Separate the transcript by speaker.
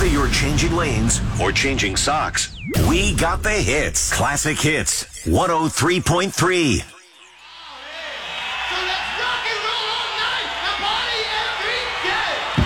Speaker 1: Whether you're changing lanes or changing socks, we got the hits. Classic Hits 103.3.
Speaker 2: So let's rock and roll!